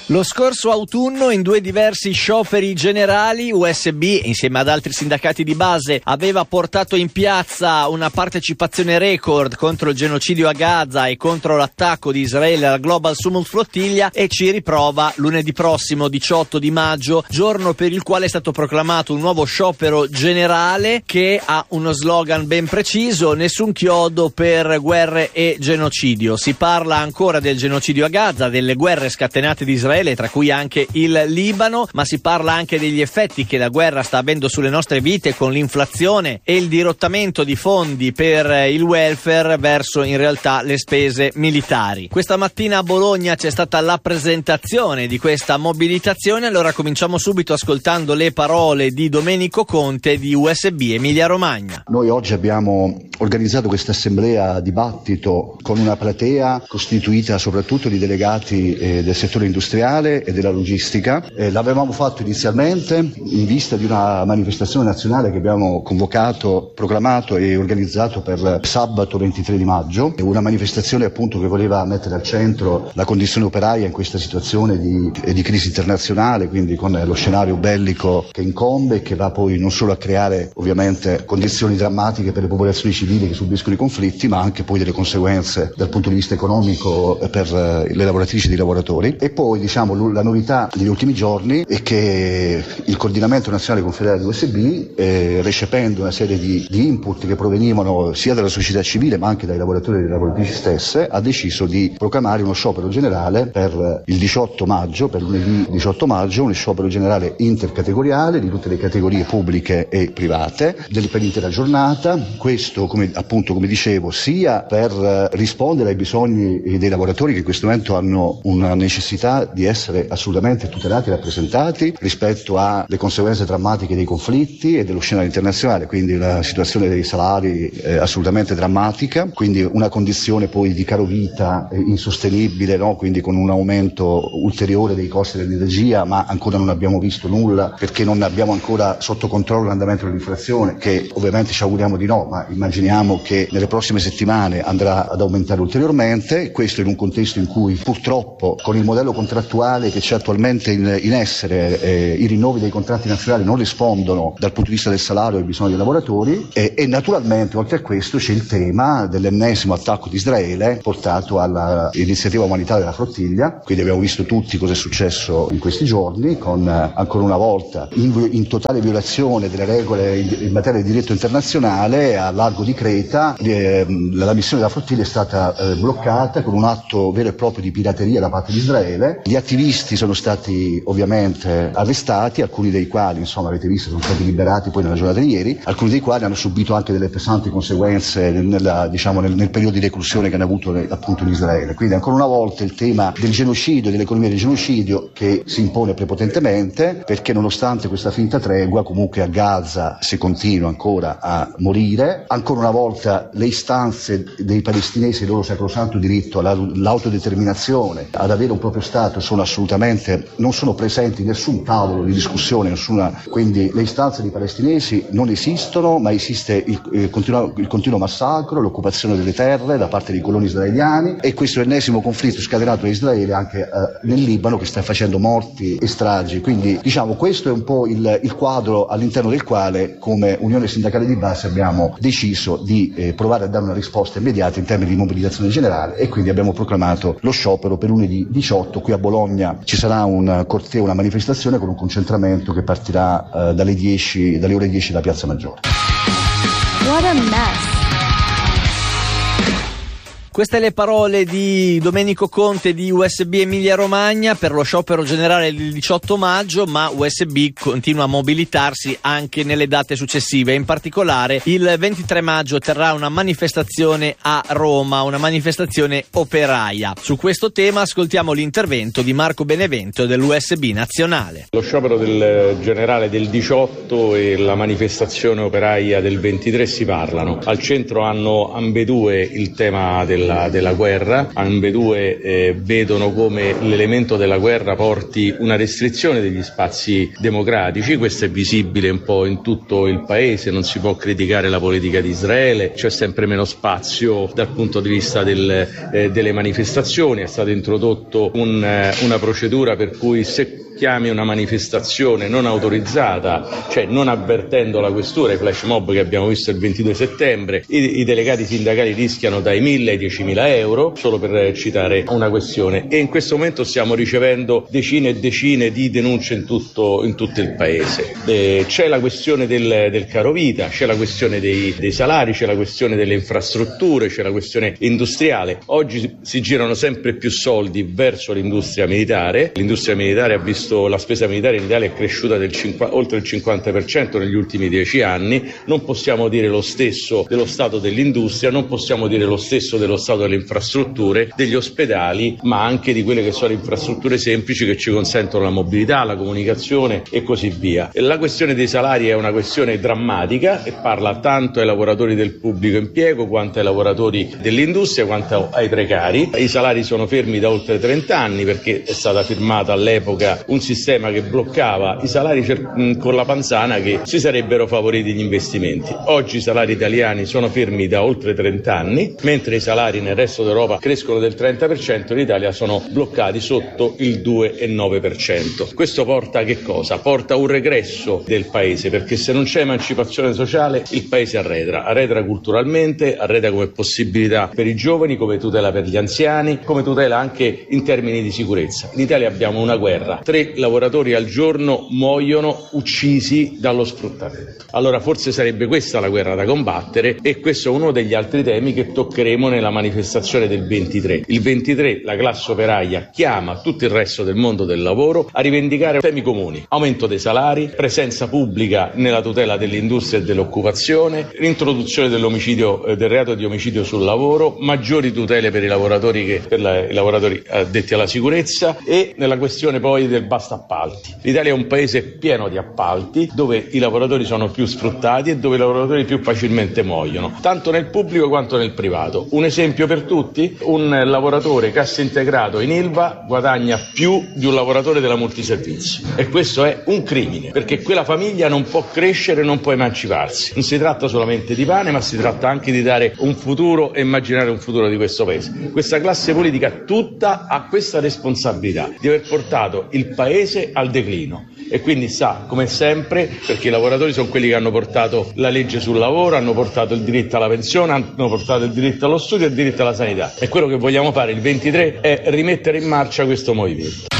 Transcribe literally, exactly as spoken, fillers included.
Lo scorso autunno, in due diversi scioperi generali, U S B, insieme ad altri sindacati di base, aveva portato in piazza una partecipazione record contro il genocidio a Gaza e contro l'attacco di Israele alla Global Summit Flottiglia, e ci riprova lunedì prossimo, diciotto di maggio, giorno per il quale è stato proclamato un nuovo sciopero generale che ha uno slogan ben preciso: nessun chiodo per guerre e genocidio. Si parla ancora del genocidio a Gaza, delle guerre scatenate di Israele, tra cui anche il Libano, ma si parla anche degli effetti che la guerra sta avendo sulle nostre vite, con l'inflazione e il dirottamento di fondi per il welfare verso in realtà le spese militari. Questa mattina a Bologna c'è stata la presentazione di questa mobilitazione. Allora cominciamo subito ascoltando le parole di Domenico Conte di U S B Emilia Romagna. Noi oggi abbiamo organizzato questa assemblea dibattito con una platea costituita soprattutto di delegati eh, del settore industriale e della logistica. Eh, l'avevamo fatto inizialmente in vista di una manifestazione nazionale che abbiamo convocato, proclamato e organizzato per sabato ventitré di maggio, una manifestazione appunto che voleva mettere al centro la condizione operaia in questa situazione di, di crisi internazionale, quindi con lo scenario bellico che incombe e che va poi non solo a creare ovviamente condizioni drammatiche per le popolazioni civili che subiscono i conflitti, ma anche poi delle conseguenze dal punto di vista economico per le lavoratrici e i lavoratori. E poi diciamo la novità degli ultimi giorni è che il coordinamento nazionale confederale di U S B, eh, recependo una serie di, di input che provenivano sia dalla società civile ma anche dai lavoratori e dalle lavoratrici stesse, ha deciso di proclamare uno sciopero generale per il diciotto maggio, per lunedì diciotto maggio, uno sciopero generale intercategoriale di tutte le categorie pubbliche e private del, per l'intera giornata. Questo, come appunto come dicevo, sia per rispondere ai bisogni dei lavoratori che in questo momento hanno una necessità di essere assolutamente tutelati e rappresentati rispetto alle conseguenze drammatiche dei conflitti e dello scenario internazionale, quindi la situazione dei salari è assolutamente drammatica, quindi una condizione poi di carovita insostenibile, no? Quindi con un aumento ulteriore dei costi dell'energia, ma ancora non abbiamo visto nulla perché non abbiamo ancora sotto controllo l'andamento dell'inflazione, che ovviamente ci auguriamo di no, ma immaginiamo che nelle prossime settimane andrà ad aumentare ulteriormente. Questo in un contesto in cui purtroppo con il modello contrattuale che c'è attualmente in, in essere, eh, i rinnovi dei contratti nazionali non rispondono dal punto di vista del salario ai bisogni dei lavoratori, e, e naturalmente oltre a questo c'è il tema dell'ennesimo attacco di Israele portato all'iniziativa umanitaria della flottiglia. Quindi abbiamo visto tutti cosa è successo in questi giorni, con eh, ancora una volta in, in totale violazione delle regole in, in materia di diritto internazionale a largo di Creta. Eh, la missione della flottiglia è stata eh, bloccata con un atto vero e proprio di pirateria da parte di Israele. Gli attivisti sono stati ovviamente arrestati, alcuni dei quali, insomma, avete visto, sono stati liberati poi nella giornata di ieri, alcuni dei quali hanno subito anche delle pesanti conseguenze nella, diciamo, nel, nel periodo di reclusione che hanno avuto appunto in Israele. Quindi ancora una volta il tema del genocidio, dell'economia del genocidio che si impone prepotentemente, perché nonostante questa finta tregua comunque a Gaza si continua ancora a morire. Ancora una volta le istanze dei palestinesi, il loro sacrosanto diritto all'autodeterminazione, ad avere un proprio Stato, sono assolutamente, non sono presenti in nessun tavolo di discussione, nessuna, quindi le istanze dei palestinesi non esistono, ma esiste il, il, continuo, il continuo massacro, l'occupazione delle terre da parte dei coloni israeliani, e questo è l'ennesimo conflitto scatenato da Israele anche eh, nel Libano, che sta facendo morti e stragi. Quindi diciamo questo è un po' il, il quadro all'interno del quale come Unione Sindacale di Base abbiamo deciso di eh, provare a dare una risposta immediata in termini di mobilitazione generale, e quindi abbiamo proclamato lo sciopero per lunedì diciotto. Qui a Bologna ci sarà un corteo, una manifestazione con un concentramento che partirà eh, dalle dieci, dalle ore dieci da Piazza Maggiore. What a mess. Queste le parole di Domenico Conte di U S B Emilia Romagna per lo sciopero generale del diciotto maggio, ma U S B continua a mobilitarsi anche nelle date successive. In particolare il ventitré maggio terrà una manifestazione a Roma, una manifestazione operaia. Su questo tema ascoltiamo l'intervento di Marco Benevento dell'U S B nazionale. Lo sciopero del generale del diciotto e la manifestazione operaia del ventitré si parlano. Al centro hanno ambedue il tema del della, della guerra, ambedue eh, vedono come l'elemento della guerra porti una restrizione degli spazi democratici. Questo è visibile un po' in tutto il paese, non si può criticare la politica di Israele, c'è sempre meno spazio dal punto di vista del, eh, delle manifestazioni. È stato introdotto un, eh, una procedura per cui se chiami una manifestazione non autorizzata, cioè non avvertendo la questura, i flash mob che abbiamo visto il ventidue settembre, i, i delegati sindacali rischiano dai mille ai diecimila euro, solo per citare una questione. E in questo momento stiamo ricevendo decine e decine di denunce in tutto, in tutto il paese. Eh, c'è la questione del, del caro vita, c'è la questione dei, dei salari, c'è la questione delle infrastrutture, c'è la questione industriale. Oggi si girano sempre più soldi verso l'industria militare. L'industria militare ha visto la spesa militare in Italia è cresciuta del cinquanta, oltre il cinquanta per cento negli ultimi dieci anni. Non possiamo dire lo stesso dello stato dell'industria, non possiamo dire lo stesso dello stato delle infrastrutture, degli ospedali, ma anche di quelle che sono le infrastrutture semplici che ci consentono la mobilità, la comunicazione e così via. E la questione dei salari è una questione drammatica e parla tanto ai lavoratori del pubblico impiego quanto ai lavoratori dell'industria quanto ai precari. I salari sono fermi da oltre trenta anni perché è stata firmata all'epoca un sistema che bloccava i salari cer- con la panzana che si sarebbero favoriti gli investimenti. Oggi i salari italiani sono fermi da oltre trenta anni, mentre i salari nel resto d'Europa crescono del trenta per cento, in Italia sono bloccati sotto il due virgola nove per cento. Questo porta a che cosa? Porta a un regresso del paese, perché se non c'è emancipazione sociale il paese arretra, arretra culturalmente, arretra come possibilità per i giovani, come tutela per gli anziani, come tutela anche in termini di sicurezza. In Italia abbiamo una guerra, tre lavoratori al giorno muoiono uccisi dallo sfruttamento. Allora forse sarebbe questa la guerra da combattere e questo è uno degli altri temi che toccheremo nella manifestazione del ventitré. Il ventitré la classe operaia chiama tutto il resto del mondo del lavoro a rivendicare temi comuni: aumento dei salari, presenza pubblica nella tutela dell'industria e dell'occupazione, l'introduzione dell'omicidio, eh, del reato di omicidio sul lavoro, maggiori tutele per i lavoratori che per la, i lavoratori addetti alla sicurezza e nella questione poi del basta appalti. L'Italia è un paese pieno di appalti dove i lavoratori sono più sfruttati e dove i lavoratori più facilmente muoiono, tanto nel pubblico quanto nel privato. Un esempio per tutti: un lavoratore cassa integrato in Ilva guadagna più di un lavoratore della multiservizi e questo è un crimine, perché quella famiglia non può crescere, non può emanciparsi. Non si tratta solamente di pane, ma si tratta anche di dare un futuro e immaginare un futuro di questo paese. Questa classe politica tutta ha questa responsabilità di aver portato il paese al declino e quindi sa, come sempre, perché i lavoratori sono quelli che hanno portato la legge sul lavoro, hanno portato il diritto alla pensione, hanno portato il diritto allo studio e il diritto alla sanità, e quello che vogliamo fare il ventitré è rimettere in marcia questo movimento.